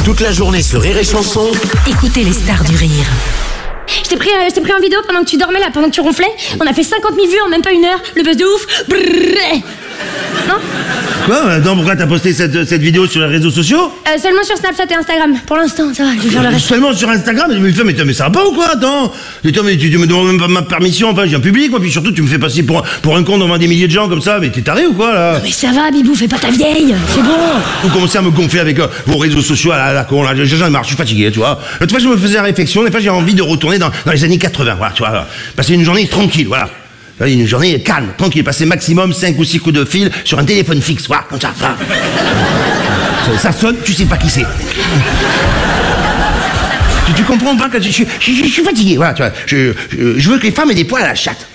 Toute la journée sur Rire et Chanson. Écoutez les stars du rire. Je t'ai pris en vidéo pendant que tu dormais là, pendant que tu ronflais. On a fait 50 000 vues en même pas une heure. Le buzz de ouf. Brrr. Non? Quoi? Attends, pourquoi t'as posté cette vidéo sur les réseaux sociaux? Seulement sur Snapchat et Instagram. Pour l'instant, ça va, je vais faire le reste. Seulement sur Instagram? Mais ça va pas ou quoi? Attends, mais tu me demandes même pas ma permission, enfin j'ai un public, moi, puis surtout tu me fais passer pour un con devant des milliers de gens comme ça, mais t'es taré ou quoi là? Mais ça va, Bibou, fais pas ta vieille, c'est bon. Vous commencez à me gonfler avec vos réseaux sociaux à la con, là, j'en ai marre, je suis fatigué, tu vois. L'autre fois je me faisais la réflexion, des fois j'ai envie de retourner dans les années 80, voilà, tu vois, passer une journée tranquille, voilà. Une journée calme, tranquille, passer maximum 5 ou 6 coups de fil sur un téléphone fixe, voilà, comme ça. Ça sonne, tu sais pas qui c'est. Tu comprends pas que je suis fatigué, voilà, tu vois. Je veux que les femmes aient des poils à la chatte.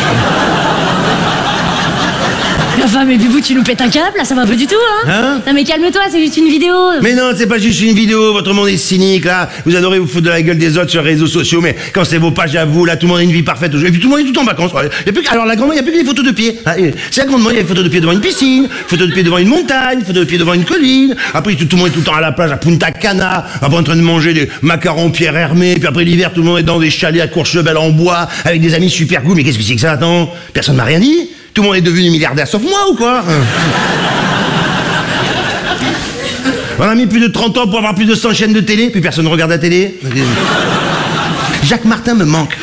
Enfin, mais Bibou, tu nous pètes un câble, là, ça va pas du tout, hein? Non, mais calme-toi, c'est juste une vidéo. Mais non, c'est pas juste une vidéo, votre monde est cynique, là. Vous adorez vous foutre de la gueule des autres sur les réseaux sociaux, mais quand c'est vos pages à vous, là, tout le monde a une vie parfaite. Et puis tout le monde est tout en vacances. Alors, la grande, il n'y a plus que des photos de pieds. C'est la grande, il y a des photos de pieds devant une piscine, photos de pieds devant une montagne, photos de pieds devant une colline. Après, tout le monde est tout le temps à la plage, à Punta Cana, après en train de manger des macarons Pierre Hermé. Puis après, l'hiver, tout le monde est dans des chalets à Courchevel en bois, avec des amis super goût. Mais qu'est-ce que c'est que ça, attends? Personne m'a rien dit? Tout le monde est devenu milliardaire sauf moi ou quoi? On a mis plus de 30 ans pour avoir plus de 100 chaînes de télé, puis personne ne regarde la télé. Jacques Martin me manque.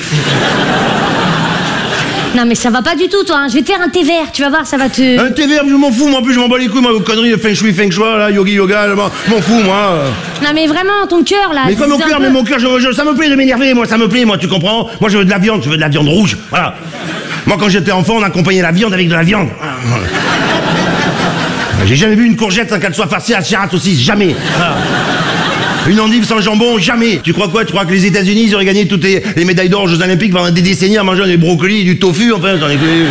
Non, mais ça va pas du tout, toi, hein. Je vais te faire un thé vert, tu vas voir, ça va te... Un thé vert, je m'en fous, moi, en plus je m'en bats les couilles, moi, vos conneries de feng shui, là, yogi, yoga, je m'en fous, moi. Non, mais vraiment, ton cœur, là... Mais quoi, mon cœur, mais mon cœur, ça me plaît de m'énerver, moi, ça me plaît, moi, tu comprends? Moi, je veux de la viande rouge, voilà. Moi, quand j'étais enfant, on accompagnait la viande avec de la viande. J'ai jamais vu une courgette sans qu'elle soit farcie à chair à saucisse, jamais. Voilà. Une endive sans jambon, jamais. Tu crois quoi? Tu crois que les États-Unis ils auraient gagné toutes les médailles d'or aux Jeux Olympiques pendant des décennies en mangeant des brocolis et du tofu? Enfin, j'en ai connu.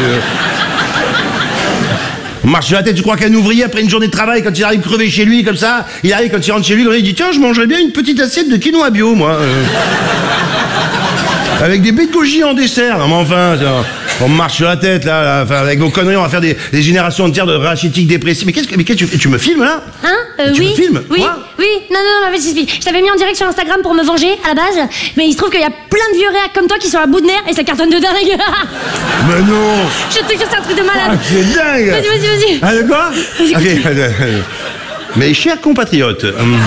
On marche sur la tête. Tu crois qu'un ouvrier, après une journée de travail, quand il arrive crevé chez lui, comme ça, il arrive, quand il rentre chez lui, il dit tiens, je mangerais bien une petite assiette de quinoa bio, moi. Avec des baies de goji en dessert. Non, mais enfin, on marche sur la tête, là, enfin, avec vos conneries, on va faire des générations entières de rachitiques dépressifs. Mais qu'est-ce que tu me filmes, là? Hein? Tu oui. me filmes? Oui, Quoi? oui. Non, je t'avais mis en direct sur Instagram pour me venger, à la base, mais il se trouve qu'il y a plein de vieux réacs comme toi qui sont à bout de nerfs et ça cartonne de dingue. Mais non! Je te jure, c'est un truc de malade. Ah, c'est dingue! Vas-y. Ah, de quoi? Ok. Mes chers compatriotes...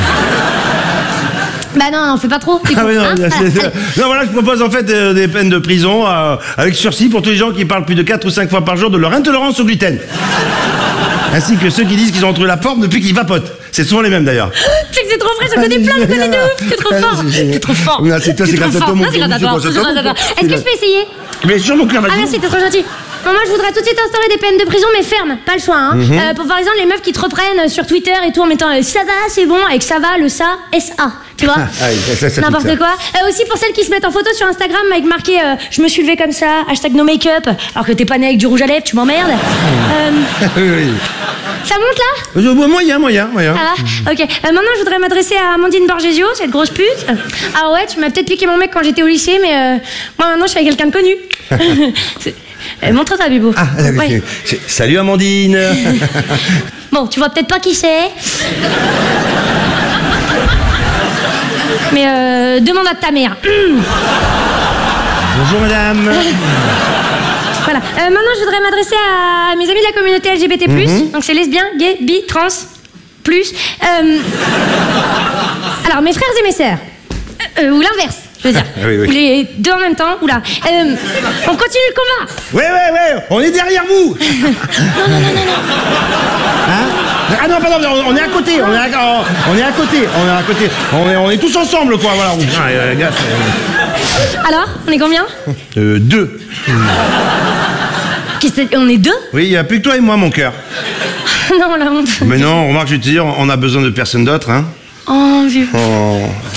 Bah non, fais pas trop. Ah oui, non, non, voilà, je propose en fait des peines de prison avec sursis pour tous les gens qui parlent plus de 4 ou 5 fois par jour de leur intolérance au gluten. Ainsi que ceux qui disent qu'ils ont trouvé la forme depuis qu'ils vapotent. C'est souvent les mêmes d'ailleurs. Tu sais que c'est trop vrai, j'en connais plein, je connais de ouf. T'es trop fort. T'es trop fort. Non, c'est toi, c'est grâce à toi, mon Non, c'est grâce à toi. Est-ce que je peux essayer? Mais sur mon cœur, vas-y. Ah merci, t'es trop gentil. Bon, moi je voudrais tout de suite instaurer des peines de prison mais fermes, pas le choix hein. Pour par exemple les meufs qui te reprennent sur Twitter et tout en mettant ça va c'est bon avec ça va le ça S-A, tu vois. Ça n'importe quoi. Aussi pour celles qui se mettent en photo sur Instagram avec marqué je me suis levée comme ça, #no make-up, alors que t'es pas né avec du rouge à lèvres, tu m'emmerdes. Oui. Ça monte là? Moyen. Ah ok. Maintenant je voudrais m'adresser à Amandine Borgesio, cette grosse pute. Ah ouais, tu m'as peut-être piqué mon mec quand j'étais au lycée mais moi maintenant je suis avec quelqu'un de connu. Montre ça, Bibou. Ah, ouais. Salut Amandine. Bon, tu vois peut-être pas qui c'est. Mais demande à ta mère. Bonjour madame. Voilà. Maintenant, je voudrais m'adresser à mes amis de la communauté LGBT+. Donc c'est lesbien, gay, bi, trans, plus. Alors, mes frères et mes sœurs. Ou l'inverse. Je veux dire, oui. ou les deux en même temps, oula. On continue le combat. Ouais, on est derrière vous. Non. Hein? Ah non, pardon, on est à côté, on est tous ensemble, quoi, voilà. Alors, on est combien? 2. On est 2? Oui, il n'y a plus que toi et moi, mon cœur. Non, la honte. Mais non, remarque, je vais te dire, on a besoin de personne d'autre, hein. Oh, vieux. Oh.